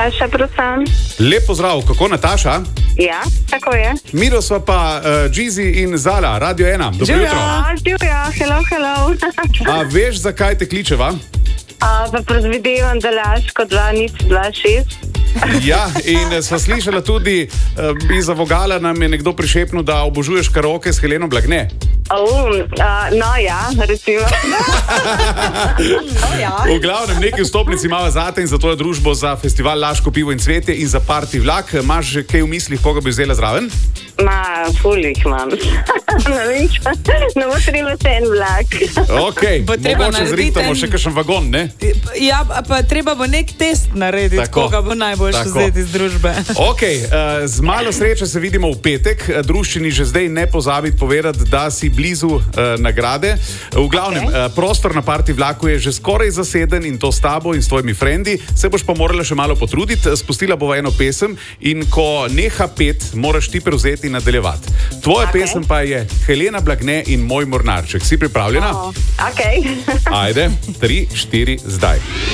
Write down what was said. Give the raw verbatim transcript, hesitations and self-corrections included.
Nataša Brusan. Lep pozdrav, kako Nataša? Ja, tako je. Miro sva pa uh, Džizi in Zala, Radio ena. Dobro jutro. Živijo, hello, hello. A veš, zakaj te kličeva? A, pa predvidevam, da Laško dva nič dva šest. Ja, in sva slišala tudi uh, iza vogala nam je nekdo prišepnil, da obožuješ karaoke s Heleno Blagne. Oh, uh, no ja, recimo. Oh, ja. V glavnem, nekaj vstopnic imava zate in za to je družbo za festival Laško pivo in cvetje in za party vlak. Imaš že kaj v mislih, koga bi vzela zraven? Ma, fulih imam. Ne vem, ne bo treba se en vlak. Ok, mogoče zrihtamo še kakšen vagon, ne? Ja, pa treba bo nek test narediti, Tako. koga bo najboljše vzeti iz družbe. Ok, uh, z malo sreče se vidimo v petek. Druščini že zdaj ne pozabiti povedati, da si blizu uh, nagrade. V glavnem, okay. uh, prostor na party vlaku je že skoraj zaseden in to s tabo in s tvojimi frendi. Se boš pa morala še malo potruditi. Spustila bova eno pesem in ko neha pet, moraš ti prevzeti in nadaljevati. Tvoja okay. pesem pa je Helena Blagne in Moj mornarček. Si pripravljena? Oh, ok. Ajde, tri, štiri, zdaj.